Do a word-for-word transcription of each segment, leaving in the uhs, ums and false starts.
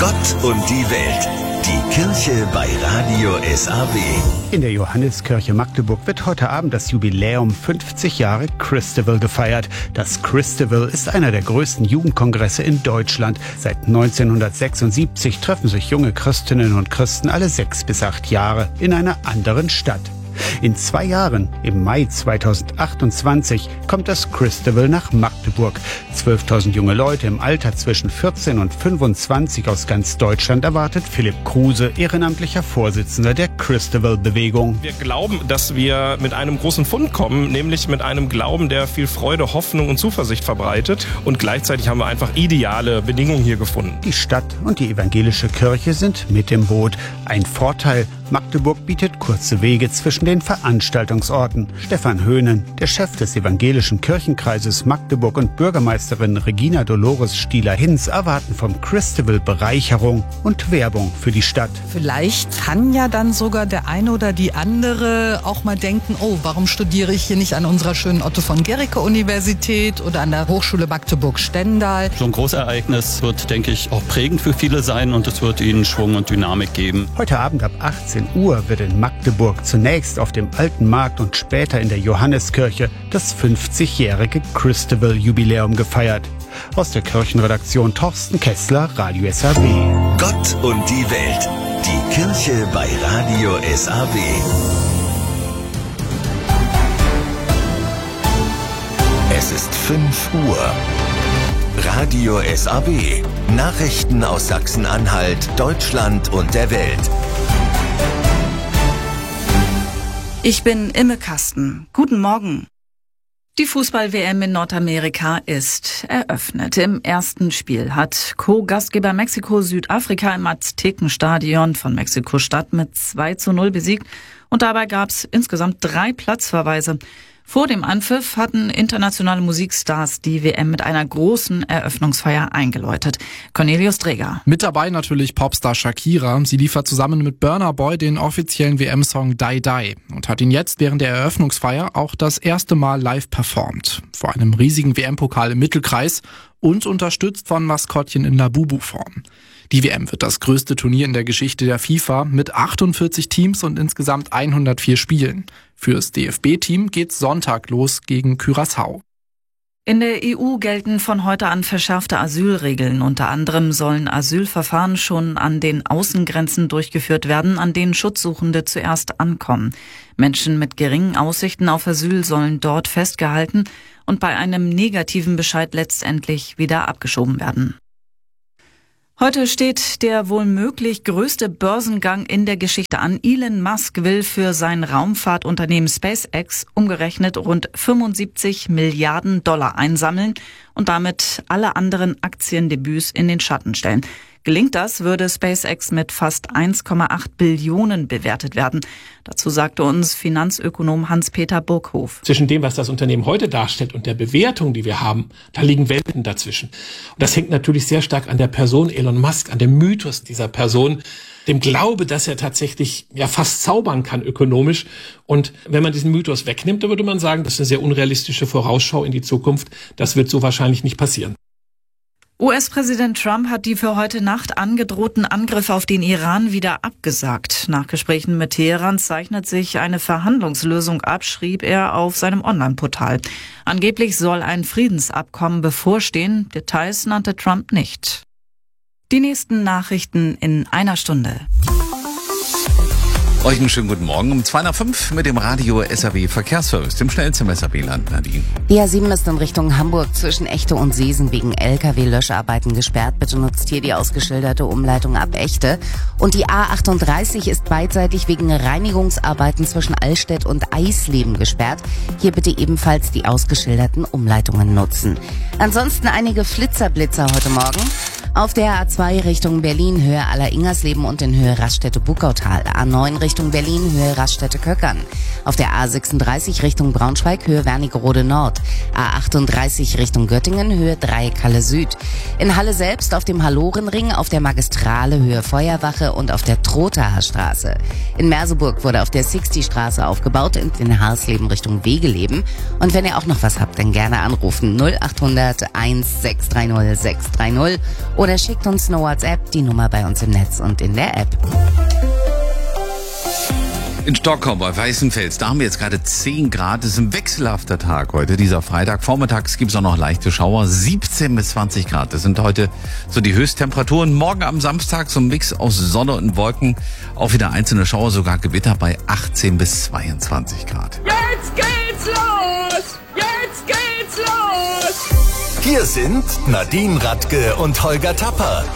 Gott und die Welt. Die Kirche bei Radio S A W. In der Johanneskirche Magdeburg wird heute Abend das Jubiläum fünfzig Jahre Christabel gefeiert. Das Christabel ist einer der größten Jugendkongresse in Deutschland. Seit neunzehnhundertsechsundsiebzig treffen sich junge Christinnen und Christen alle sechs bis acht Jahre in einer anderen Stadt. In zwei Jahren, im Mai zweitausendachtundzwanzig, kommt das Christabel nach Magdeburg. zwölftausend junge Leute im Alter zwischen vierzehn und fünfundzwanzig aus ganz Deutschland erwartet Philipp Kruse, ehrenamtlicher Vorsitzender der Christabel-Bewegung. Wir glauben, dass wir mit einem großen Fund kommen, nämlich mit einem Glauben, der viel Freude, Hoffnung und Zuversicht verbreitet. Und gleichzeitig haben wir einfach ideale Bedingungen hier gefunden. Die Stadt und die evangelische Kirche sind mit im Boot. Ein Vorteil: Magdeburg bietet kurze Wege zwischen den Veranstaltungsorten. Stefan Höhnen, der Chef des evangelischen Kirchenkreises Magdeburg und Bürgermeisterin Regina Dolores Stieler-Hinz, erwarten vom Christabel Bereicherung und Werbung für die Stadt. Vielleicht kann ja dann sogar der eine oder die andere auch mal denken, oh, warum studiere ich hier nicht an unserer schönen Otto von Guericke Universität oder an der Hochschule Magdeburg-Stendal. So ein Großereignis wird, denke ich, auch prägend für viele sein und es wird ihnen Schwung und Dynamik geben. Heute Abend ab achtzehn Uhr wird in Magdeburg zunächst auf dem Alten Markt und später in der Johanneskirche das fünfzigjährige Christabel-Jubiläum gefeiert. Aus der Kirchenredaktion Thorsten Kessler, Radio S A W. Gott und die Welt. Die Kirche bei Radio S A W. Es ist fünf Uhr. Radio S A W. Nachrichten aus Sachsen-Anhalt, Deutschland und der Welt. Ich bin Imme Kasten. Guten Morgen. Die Fußball-W M in Nordamerika ist eröffnet. Im ersten Spiel hat Co-Gastgeber Mexiko Südafrika im Aztekenstadion von Mexiko-Stadt mit zwei zu null besiegt und dabei gab es insgesamt drei Platzverweise. Vor dem Anpfiff hatten internationale Musikstars die W M mit einer großen Eröffnungsfeier eingeläutet. Cornelius Dreger. Mit dabei natürlich Popstar Shakira. Sie liefert zusammen mit Burna Boy den offiziellen W M-Song Die Die und hat ihn jetzt während der Eröffnungsfeier auch das erste Mal live performt. Vor einem riesigen W M-Pokal im Mittelkreis und unterstützt von Maskottchen in Labubu-Form. Die W M wird das größte Turnier in der Geschichte der FIFA mit achtundvierzig Teams und insgesamt hundertvier Spielen. Fürs D F B-Team geht's Sonntag los gegen Curaçao. In der E U gelten von heute an verschärfte Asylregeln. Unter anderem sollen Asylverfahren schon an den Außengrenzen durchgeführt werden, an denen Schutzsuchende zuerst ankommen. Menschen mit geringen Aussichten auf Asyl sollen dort festgehalten und bei einem negativen Bescheid letztendlich wieder abgeschoben werden. Heute steht der wohl möglich größte Börsengang in der Geschichte an. Elon Musk will für sein Raumfahrtunternehmen SpaceX umgerechnet rund fünfundsiebzig Milliarden Dollar einsammeln und damit alle anderen Aktiendebüts in den Schatten stellen. Gelingt das, würde SpaceX mit fast eins Komma acht Billionen bewertet werden. Dazu sagte uns Finanzökonom Hans-Peter Burghof. Zwischen dem, was das Unternehmen heute darstellt und der Bewertung, die wir haben, da liegen Welten dazwischen. Und das hängt natürlich sehr stark an der Person Elon Musk, an dem Mythos dieser Person, dem Glaube, dass er tatsächlich ja fast zaubern kann ökonomisch. Und wenn man diesen Mythos wegnimmt, dann würde man sagen, das ist eine sehr unrealistische Vorausschau in die Zukunft. Das wird so wahrscheinlich nicht passieren. U S-Präsident Trump hat die für heute Nacht angedrohten Angriffe auf den Iran wieder abgesagt. Nach Gesprächen mit Teheran zeichnet sich eine Verhandlungslösung ab, schrieb er auf seinem Online-Portal. Angeblich soll ein Friedensabkommen bevorstehen. Details nannte Trump nicht. Die nächsten Nachrichten in einer Stunde. Euch einen schönen guten Morgen um zwei nach fünf mit dem Radio S A W Verkehrsservice, dem schnellsten im S A W-Land, Nadine. Die A sieben ist in Richtung Hamburg zwischen Echte und Seesen wegen L K W-Löscharbeiten gesperrt. Bitte nutzt hier die ausgeschilderte Umleitung ab Echte. Und die A achtunddreißig ist beidseitig wegen Reinigungsarbeiten zwischen Allstedt und Eisleben gesperrt. Hier bitte ebenfalls die ausgeschilderten Umleitungen nutzen. Ansonsten einige Flitzerblitzer heute Morgen. Auf der A zwei Richtung Berlin, Höhe Aller-Ingersleben und in Höhe Raststätte-Buckautal. A neun Richtung Berlin, Höhe Raststätte-Köckern. Auf der A sechsunddreißig Richtung Braunschweig, Höhe Wernigerode Nord. A achtunddreißig Richtung Göttingen, Höhe Dreieck-Halle Süd. In Halle selbst auf dem Hallorenring, auf der Magistrale, Höhe Feuerwache und auf der Trothaer Straße. In Merseburg wurde auf der Sixty-Straße aufgebaut, in Harsleben Richtung Wegeleben. Und wenn ihr auch noch was habt, dann gerne anrufen null achthundert eins sechs drei null sechs drei null oder schickt uns eine WhatsApp, die Nummer bei uns im Netz und in der App. In Stockholm bei Weißenfels, da haben wir jetzt gerade zehn Grad. Es ist ein wechselhafter Tag heute, dieser Freitag. Vormittags gibt es auch noch leichte Schauer, siebzehn bis zwanzig Grad. Das sind heute so die Höchsttemperaturen. Morgen am Samstag so ein Mix aus Sonne und Wolken. Auch wieder einzelne Schauer, sogar Gewitter bei achtzehn bis zweiundzwanzig Grad. Jetzt geht's los! Jetzt geht's los! Hier sind Nadine Radke und Holger Tapper.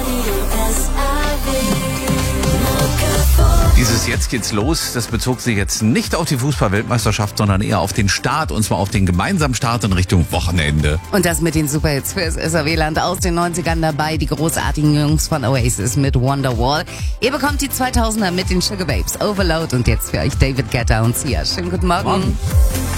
Dieses Jetzt geht's los, das bezog sich jetzt nicht auf die Fußball-Weltmeisterschaft, sondern eher auf den Start, und zwar auf den gemeinsamen Start in Richtung Wochenende. Und das mit den Superhits fürs S A W-Land aus den neunzigern dabei, die großartigen Jungs von Oasis mit Wonderwall. Ihr bekommt die zweitausender mit den Sugar Babes, Overload, und jetzt für euch David Guetta und Sia. Schönen guten Morgen. Morgen.